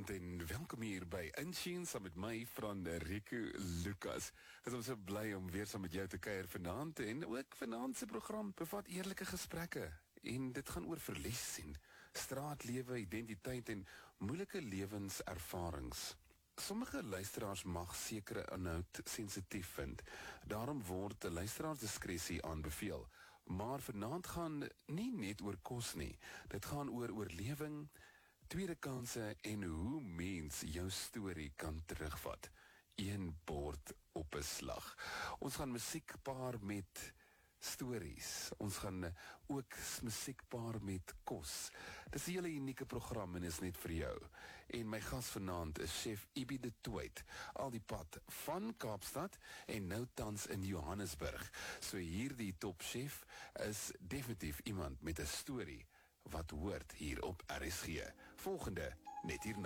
Goeienaand en welkom hier by Insien saam met my van Rico Lucas. Ek is so bly om weer saam met jou te kuier vanaand en ook vanaand se program bevat eerlike gesprekke en dit gaan oor verlies en straatlewe, identiteit en moeilike lewenservarings. Sommige luisteraars mag sekere inhoud sensitief vind. Daarom word 'n luisteraarsdiskresie aanbeveel. Maar vanaand gaan nie net oor kos nie. Dit gaan oor oorlewing, tweede kanse en hoe mens jou storie kan terugvat. Een bord op 'n slag. Ons gaan musiek paar met stories. Ons gaan ook musiek paar met kos. Dit is 'n hele unieke program en is net vir jou. En my gas vanaand is chef Ibi de Toit, al die pad van Kaapstad en nou tans in Johannesburg. So hierdie topchef is definitief iemand met 'n storie wat hoort hier op RSG. Volgende net hierna.